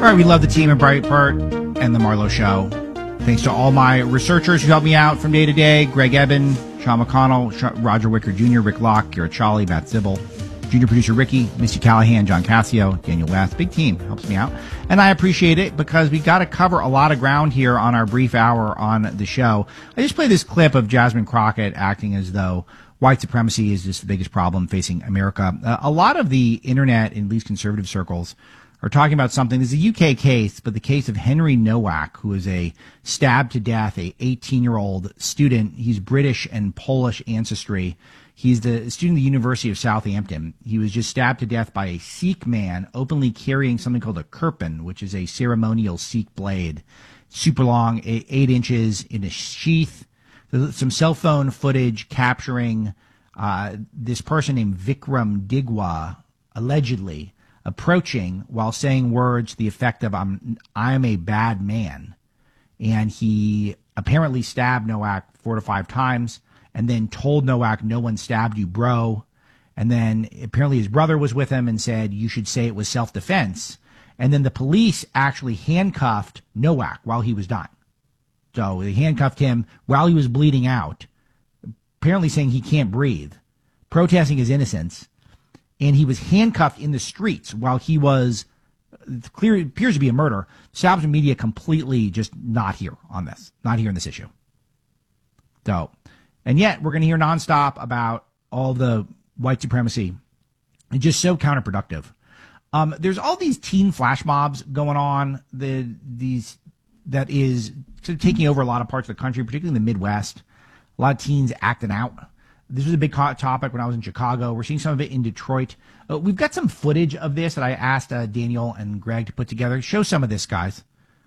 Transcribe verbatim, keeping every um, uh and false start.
All right, we love the team at Breitbart and the Marlowe Show. Thanks to all my researchers who help me out from day to day. Greg Eben, Sean McConnell, Roger Wicker Junior, Rick Locke, Garrett Cholly, Matt Zibble, junior producer Ricky, Missy Callahan, John Cassio, Daniel West. Big team helps me out. And I appreciate it because we got to cover a lot of ground here on our brief hour on the show. I just played this clip of Jasmine Crockett acting as though white supremacy is just the biggest problem facing America. Uh, a lot of the internet, in these conservative circles, are talking about something. This is a U K case, but the case of Henry Nowak, who is a stabbed to death, a eighteen-year-old student. He's British and Polish ancestry. He's the student at the University of Southampton. He was just stabbed to death by a Sikh man openly carrying something called a kirpan, which is a ceremonial Sikh blade, super long, eight inches in a sheath. There's some cell phone footage capturing uh, this person named Vikram Digwa, allegedly approaching while saying words to the effect of, I'm, I'm a bad man. And he apparently stabbed Nowak four to five times and then told Nowak, no one stabbed you, bro. And then apparently his brother was with him and said, you should say it was self-defense. And then the police actually handcuffed Nowak while he was dying. So they handcuffed him while he was bleeding out, apparently saying he can't breathe, protesting his innocence. And he was handcuffed in the streets while he was, clear, appears to be a murder. Establishment media completely just not here on this, not here in this issue. So, and yet we're going to hear nonstop about all the white supremacy. It's just so counterproductive. Um, there's all these teen flash mobs going on. The these that is sort of taking over a lot of parts of the country, particularly in the Midwest. A lot of teens acting out. This was a big topic when I was in Chicago. We're seeing some of it in Detroit. Uh, we've got some footage of this that I asked uh, Daniel and Greg to put together. Show some of this, guys.